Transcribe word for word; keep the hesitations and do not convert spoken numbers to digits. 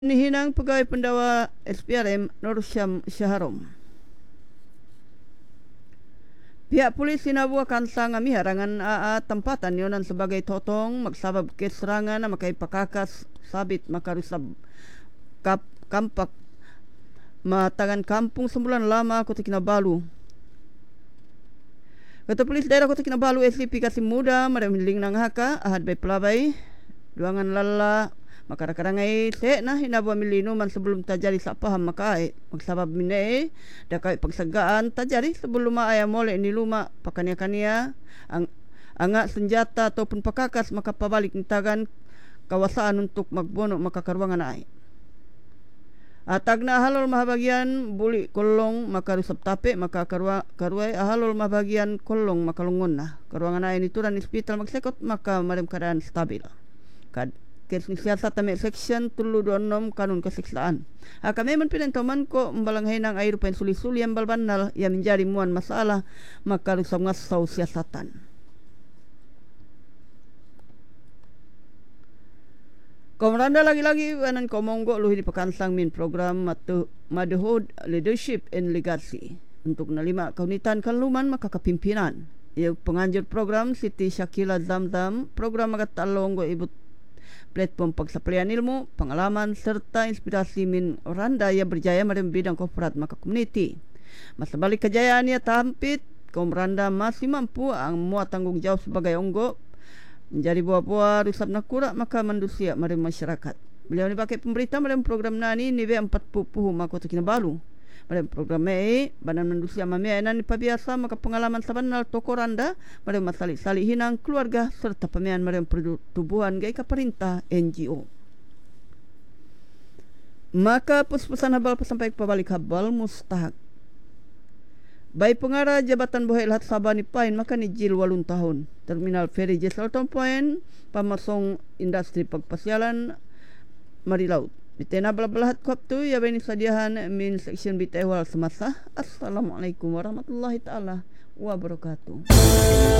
Hinang pegawai pendawa S P R M Nur Syam Syaharom. Pihak polis sinabuah kansa ngami harangan A A tempatan yonan sebagai totong magsabab keserangan na makai pakakas sabit makarusab kap kampak matangan kampung sembulan lama Kota Kinabalu. Kata polis daerah Kota Kinabalu S C P Kasim Muda maramiling nang haka ahad bay pelabay duangan lala makara-karangai se na hinabuah milino man sebelum tajari sak paham makai magsabab mine dakai pagsagaan tajari sebelum maaya mole ni luma pakania-kania ang angak senjata ataupun pakakas maka pabalik nitagan kawasaan untuk magbono makakaruangan ai. Atagna ahalol mahabagian buli kolong maka rusap tape maka karua karuai ahalol mahabagian kolong makalungon na karuangan ai nituran hospital magsekot maka marem keadaan stabil. Kad kes siasat tame section tulu dua enam kanun keseksaan. Kami menpinantaman ko mbalanghay ng air pen suli-suli yang balbanal yang menjadi muan masalah maka rusam ngasau siasatan. Komranda lagi-lagi wanan komonggo luhi di pekansang min program matu Motherhood Leadership and Legacy untuk nalima kaunitan kaluman maka kepimpinan. Ia penganjur program Siti Syakila Zamzam program magatalong go ibu platform pagsapelayan ilmu, pengalaman serta inspirasi min oranda yang berjaya dalam bidang korporat maka community. Masa balik kejayaan ia tampit, kaum randa masih mampu ang muat tanggung jawab sebagai onggo menjadi buah-buah rusap nakura maka manusia mari masyarakat. Beliau ni pakai pemerintah dalam program nani nive empat puluh maka Kota Kinabalu. Dalam program ini badan manusia mamianan ni pabiasa maka pengalaman sabanal toko randa mereka masalik-salik hinang keluarga serta pemian mereka pertubuhan gaya pemerintah N G O. Maka pus-pusan habal pesampai pabalik habal mustahak. Baik pengarah Jabatan Bohai Ilhat Sabani Pain maka ni jil walun tahun. Terminal Ferry Jesselton Point pamasong industri pagpasyalan mari laut. Bitena belah-belahat kuap tu ya bani sadiahan min section bitewal semasa. Assalamualaikum warahmatullahi taala wabarakatuh.